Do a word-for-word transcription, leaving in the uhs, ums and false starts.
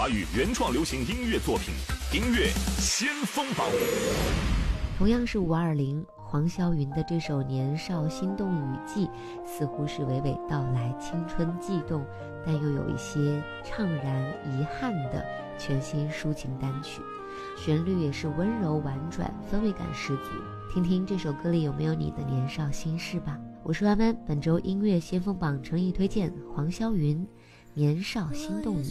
华语原创流行音乐作品，音乐先锋榜。 同样是五二零，黄霄云的这首《年少心动雨季》似乎是娓娓道来青春悸动，但又有一些怅然遗憾的全新抒情单曲，旋律也是温柔婉转，氛围感十足。听听这首歌里有没有你的年少心事吧。我是阿曼，本周音乐先锋榜诚意推荐黄霄云《年少心动雨季》。